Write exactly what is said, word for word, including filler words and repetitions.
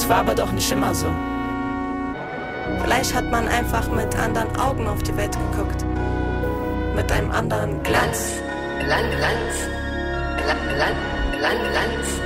Es war aber doch nicht immer so. Vielleicht hat man einfach mit anderen Augen auf die Welt geguckt. Mit einem anderen Glanz. Glanz, Glanz, Glanz, Glanz, Glanz.